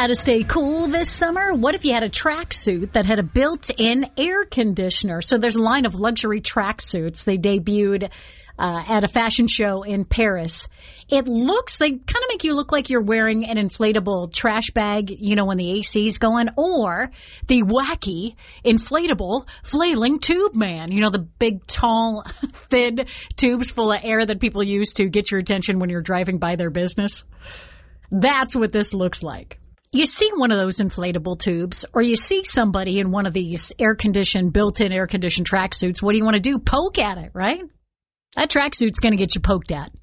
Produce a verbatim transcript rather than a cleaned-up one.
How to stay cool this summer? What if you had a tracksuit that had a built-in air conditioner? So there's a line of luxury tracksuits. They debuted uh, at a fashion show in Paris. It looks, they kind of make you look like you're wearing an inflatable trash bag, you know, when the A C's going, or the wacky inflatable flailing tube man. You know, the big, tall, thin tubes full of air that people use to get your attention when you're driving by their business. That's what this looks like. You see one of those inflatable tubes, or you see somebody in one of these air-conditioned, built-in air-conditioned tracksuits. What do you want to do? Poke at it, right? That tracksuit's going to get you poked at.